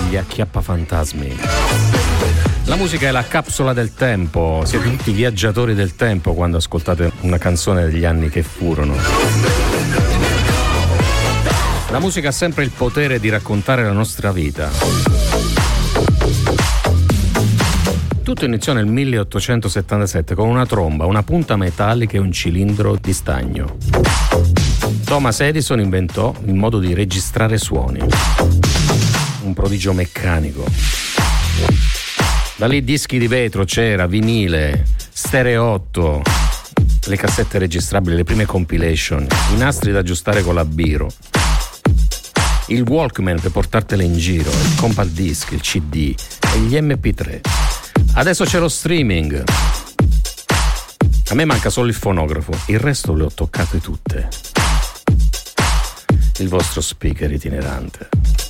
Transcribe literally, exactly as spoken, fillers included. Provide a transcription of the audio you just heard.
gli acchiappafantasmi. La musica è la capsula del tempo, siete tutti viaggiatori del tempo quando ascoltate una canzone degli anni che furono. La musica ha sempre il potere di raccontare la nostra vita. Tutto iniziò nel milleottocentosettantasette con una tromba, una punta metallica e un cilindro di stagno. Thomas Edison inventò il modo di registrare suoni. Un prodigio meccanico. Da lì dischi di vetro c'era, vinile, stereotto, le cassette registrabili, le prime compilation, i nastri da aggiustare con la biro, il Walkman per portartele in giro, il compact disc, il C D e gli M P tre. Adesso c'è lo streaming. A me manca solo il fonografo, il resto le ho toccate tutte. Il vostro speaker itinerante.